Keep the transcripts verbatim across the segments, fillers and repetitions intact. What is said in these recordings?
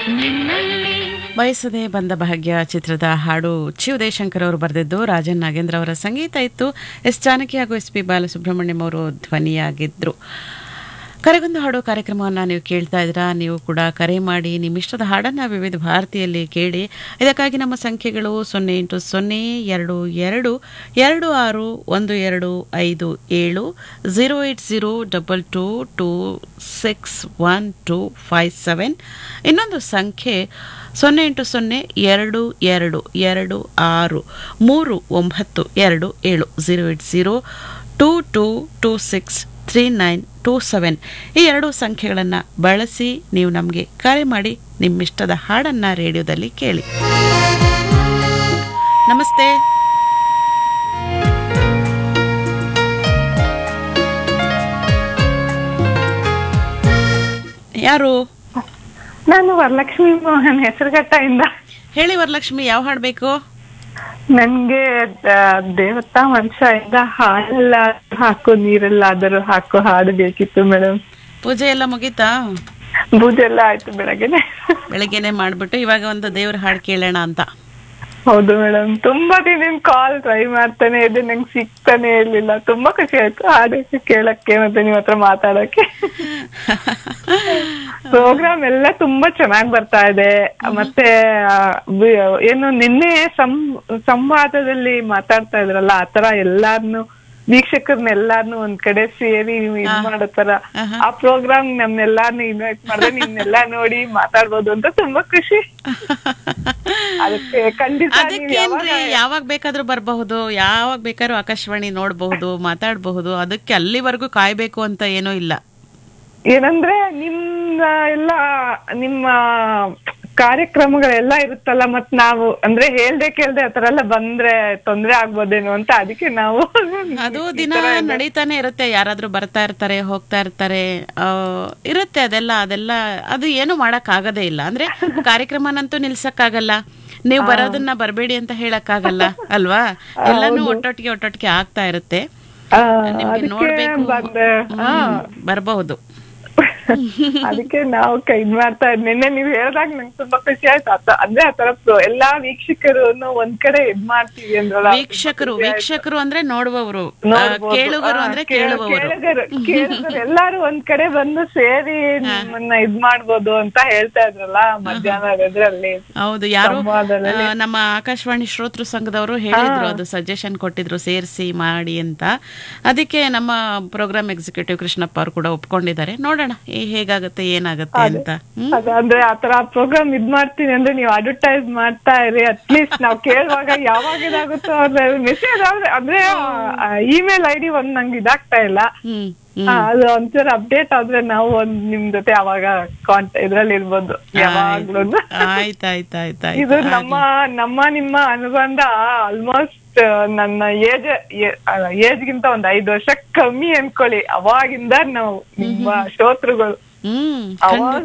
ಬಯಸದೆ ಬಂದ ಭಾಗ್ಯ ಚಿತ್ರದ ಹಾಡು ಚಿ ಉದಯಶಂಕರ್ ಅವರು ಬರೆದಿದ್ದು, ರಾಜನ್ ನಾಗೇಂದ್ರ ಅವರ ಸಂಗೀತ ಇತ್ತು. ಎಸ್ ಜಾನಕಿ ಹಾಗೂ ಎಸ್ ಪಿ ಬಾಲಸುಬ್ರಹ್ಮಣ್ಯಂ ಅವರು ಧ್ವನಿಯಾಗಿದ್ರು. ಕರೆಗೊಂದು ಹಾಡು ಕಾರ್ಯಕ್ರಮವನ್ನು ನೀವು ಕೇಳ್ತಾ ಇದ್ದೀರಾ. ನೀವು ಕೂಡ ಕರೆ ಮಾಡಿ ನಿಮ್ಮಿಷ್ಟದ ಹಾಡನ್ನು ವಿವಿಧ ಭಾರತಿಯಲ್ಲಿ ಕೇಳಿ. ಇದಕ್ಕಾಗಿ ನಮ್ಮ ಸಂಖ್ಯೆಗಳು ಸೊನ್ನೆ ಎಂಟು ಸೊನ್ನೆ ಎರಡು ಎರಡು ಎರಡು ಆರು ಒಂದು ಎರಡು ಐದು ಏಳು, zero eight zero double two two six one two five seven. ಇನ್ನೊಂದು ಸಂಖ್ಯೆ ಸೊನ್ನೆ ಎಂಟು ಸೊನ್ನೆ ಎರಡು ಎರಡು ಎರಡು ಆರು ಮೂರು ಒಂಬತ್ತು ಎರಡು ಏಳು, zero eight zero two two two six three nine two seven. ಈ ಎರಡು ಸಂಖ್ಯೆಗಳನ್ನು ಬಳಸಿ ನೀವು ನಮಗೆ ಕರೆ ಮಾಡಿ ನಿಮ್ಮಿಷ್ಟದ ಹಾಡನ್ನು ರೇಡಿಯೋದಲ್ಲಿ ಕೇಳಿ. ನಮಸ್ತೆ. ಯಾರು? ನಾನು ವರಲಕ್ಷ್ಮಿ ಮೋಹನ್, ಹೆಸರುಘಟ್ಟದಿಂದ. ಹೇಳಿ ವರಲಕ್ಷ್ಮಿ, ಯಾವ ಹಾಡು ಬೇಕು? ನನ್ಗೆ ದೇವತಾ ಮನುಷ್ಯ ಇಂದ ಹಾಲೆಲ್ಲ ಹಾಕು ನೀರೆಲ್ಲಾದರೂ ಹಾಕು ಹಾಡು ಬೇಕಿತ್ತು ಮೇಡಮ್. ಪೂಜೆ ಎಲ್ಲ ಮುಗೀತಾ? ಪೂಜೆ ಎಲ್ಲ ಆಯ್ತು ಬೆಳಗ್ಗೆನೆ. ಬೆಳಗ್ಗೆನೆ ಮಾಡ್ಬಿಟ್ಟು ಇವಾಗ ಒಂದು ದೇವ್ರ ಹಾಡು ಕೇಳೋಣ ಅಂತ. ಹೌದು ಮೇಡಮ್, ತುಂಬಾ ದಿನ ಕಾಲ್ ಟ್ರೈ ಮಾಡ್ತಾನೆ ಇದೆ, ನಂಗೆ ಸಿಗ್ತಾನೆ ಇರ್ಲಿಲ್ಲ. ತುಂಬಾ ಖುಷಿ ಆಯ್ತು ಹಾಡಕ್ಕೆ ಕೇಳಕ್ಕೆ ಮತ್ತೆ ನಿಮ್ ಹತ್ರ ಮಾತಾಡಕ್ಕೆ. ಪ್ರೋಗ್ರಾಮ್ ಎಲ್ಲ ತುಂಬಾ ಚೆನ್ನಾಗ್ ಬರ್ತಾ ಇದೆ. ಮತ್ತೆ ಏನು ನಿನ್ನೆ ಸಂ ಸಂವಾದದಲ್ಲಿ ಮಾತಾಡ್ತಾ ಇದ್ರಲ್ಲ, ಆತರ ಎಲ್ಲಾರ್ನು ವೀಕ್ಷಕರ್ನೆಲ್ಲಾರ್ನು ಒಂದ್ ಕಡೆ ಸೇರಿ ನೀವು ಇದ್ ಮಾಡೋ ತರ ಆ ಪ್ರೋಗ್ರಾಮ್ ನಮ್ನೆಲ್ಲಾರ್ನು ಇನ್ವೈಟ್ ಮಾಡಿದ್ರೆ ನಿಮ್ನೆಲ್ಲಾ ನೋಡಿ ಮಾತಾಡ್ಬೋದು ಅಂತ ತುಂಬಾ ಖುಷಿ. ಅದಕ್ಕೆ ಖಂಡಿತ ಯಾವಾಗ ಬೇಕಾದ್ರೂ ಬರಬಹುದು, ಯಾವಾಗ ಬೇಕಾದ್ರೂ ಆಕಾಶವಾಣಿ ನೋಡಬಹುದು, ಮಾತಾಡಬಹುದು. ಅದಕ್ಕೆ ಅಲ್ಲಿವರೆಗೂ ಕಾಯ್ಬೇಕು ಅಂತ ಏನೂ ಇಲ್ಲ. ಏನಂದ್ರೆ ನಿಮ್ಮ ಎಲ್ಲ ನಿಮ್ಮ ಕಾರ್ಯಕ್ರಮಗಳೆಲ್ಲ ಇರುತ್ತಲ್ಲ, ಮತ್ ನಾವು ಅಂದ್ರೆ ಹೇಳ್ದೆ ಕೇಳ್ದೆ ಆತರ ಎಲ್ಲ ಬಂದ್ರೆ ತೊಂದ್ರೆ ಆಗ್ಬೋದೇನೋ ಅಂತ ಅದಕ್ಕೆ ನಾವು ಅದು ದಿನ ನಡೀತಾನೆ ಇರುತ್ತೆ. ಯಾರಾದ್ರೂ ಬರ್ತಾ ಇರ್ತಾರೆ, ಹೋಗ್ತಾ ಇರ್ತಾರೆ, ಇರುತ್ತೆ ಅದೆಲ್ಲ. ಅದೆಲ್ಲ ಅದು ಏನು ಮಾಡಕ್ ಆಗದೇ ಇಲ್ಲ. ಅಂದ್ರೆ ಕಾರ್ಯಕ್ರಮನಂತೂ ನಿಲ್ಸಕ್ಕಾಗಲ್ಲ. ನೀವು ಬರೋದನ್ನ ಬರಬೇಡಿ ಅಂತ ಹೇಳಕ್ ಆಗಲ್ಲ ಅಲ್ವಾ? ಎಲ್ಲಾನು ಒಟ್ಟೊಟ್ಟಿಗೆ ಒಟ್ಟೊಟ್ಟಿಗೆ ಆಗ್ತಾ ಇರುತ್ತೆ. ನಿಮ್ಗೆ ನೋಡ್ಬೇಕು, ಬರಬಹುದು. ಅದಕ್ಕೆ ನಾವು ಇದ್ ಮಾಡ್ತಾ ಇದ್ ನಿನ್ನೆ ನೀವ್ ಹೇಳ್ದಾಗ ನಂಗೆ ತುಂಬಾ ಖುಷಿ ಆಯ್ತು. ಅಂದ್ರೆ ಆತರ ಎಲ್ಲಾ ವೀಕ್ಷಕರು ಒಂದ್ ಕಡೆ ಇದ್ ಮಾಡ್ತೀವಿ ಅಂದ್ರಲ್ಲ. ವೀಕ್ಷಕರು ವೀಕ್ಷಕರು ಅಂದ್ರೆ ನೋಡುವವರು, ಕೇಳುಗರು ಅಂದ್ರೆ ಕೇಳುವವರು, ಕೇಳುಗರು ಎಲ್ಲಾರು ಒಂದ್ ಕಡೆ ಬಂದು ಸೇರಿ ನಿಮ್ಮನ್ನ ಇದ್ ಮಾಡ್ಬೋದು ಅಂತ ಹೇಳ್ತಾ ಇದ್ರಲ್ಲ ಮಧ್ಯಾಹ್ನದಲ್ಲಿ. ಹೌದು, ಯಾರು ನಮ್ಮ ಆಕಾಶವಾಣಿ ಶ್ರೋತೃ ಸಂಘದವರು ಹೇಳಿದ್ರು, ಅದು ಸಜೆಷನ್ ಕೊಟ್ಟಿದ್ರು ಸೇರಿಸಿ ಮಾಡಿ ಅಂತ. ಅದಕ್ಕೆ ನಮ್ಮ ಪ್ರೋಗ್ರಾಮ್ ಎಕ್ಸಿಕ್ಯೂಟಿವ್ ಕೃಷ್ಣಪ್ಪ ಅವರು ಕೂಡ ಒಪ್ಕೊಂಡಿದ್ದಾರೆ. ನೋಡೋಣ ಹೇಗಾಗತ್ತೆ ಏನಾಗತ್ತೆ ಅಂತ. ಅಂದ್ರೆ ಆತರ ಪ್ರೋಗ್ರಾಮ್ ಇದ್ ಮಾಡ್ತೀನಿ ಅಂದ್ರೆ ನೀವು ಅಡ್ವರ್ಟೈಸ್ ಮಾಡ್ತಾ ಇರಿ. ಅಟ್ಲೀಸ್ಟ್ ನಾವ್ ಕೇಳುವಾಗ ಯಾವಾಗ ಇದಾಗುತ್ತೋ ಅದ್ರ ಮೆಸೇಜ್ ಆದ್ರೆ ಅಂದ್ರೆ ಇಮೇಲ್ ಐ ಡಿ ಒಂದ್ ನಂಗೆ ಇದಾಗ್ತಾ ಇಲ್ಲ. ಅದು ಒಂಚೂರು ಅಪ್ಡೇಟ್ ಆದ್ರೆ ನಾವು ಒಂದ್ ನಿಮ್ ಜೊತೆ ಅವಾಗ ಕಾಂಟ್ ಇದ್ರಲ್ಲಿ ಇರ್ಬೋದು ಯಾವಾಗ್ಲೂ. ಆಯ್ತಾಯ್ತಾಯ್ತಾಯ್ತು. ಇದು ನಮ್ಮ ನಮ್ಮ ನಿಮ್ಮ ಅನುಬಂಧ ಆಲ್ಮೋಸ್ಟ್ ನನ್ನ ಏಜ್ ಏಜ್ಗಿಂತ ಒಂದ್ ಐದು ವರ್ಷ ಕಮ್ಮಿ ಅನ್ಕೊಳ್ಳಿ. ಅವಾಗಿಂದ ನಾವು ನಿಮ್ಮ ಶ್ರೋತೃಗಳು. ಅವಾಗ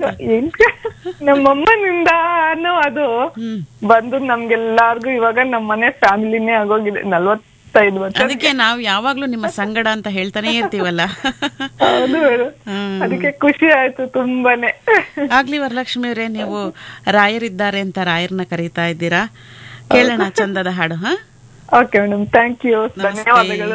ನಮ್ಮಮ್ಮನಿಂದಾನು ಅದು ಬಂದು ನಮ್ಗೆಲ್ಲಾರ್ಗು ಇವಾಗ ನಮ್ ಮನೆ ಫ್ಯಾಮಿಲಿನೇ ಆಗೋಗಿದೆ. ನಲ್ವತ್ತೈದು ವರ್ಷ. ಅದಕ್ಕೆ ನಾವ್ ಯಾವಾಗ್ಲೂ ನಿಮ್ಮ ಸಂಗಡ ಅಂತ ಹೇಳ್ತಾನೆ ಇರ್ತೀವಲ್ಲ. ಹೌದು, ಅದಕ್ಕೆ ಖುಷಿ ಆಯ್ತು ತುಂಬಾನೇ. ಆಗ್ಲಿ ವರಲಕ್ಷ್ಮಿ ಅವರೇ, ನೀವು ರಾಯರಿದ್ದಾರೆ ಅಂತ ರಾಯರ್ನ ಕರೀತಾ ಇದ್ದೀರಾ. ಕೇಳೋಣ ಚಂದದ ಹಾಡು. ಹಾ, ಓಕೆ ಮೇಡಮ್, ಥ್ಯಾಂಕ್ ಯು, ಧನ್ಯವಾದಗಳು.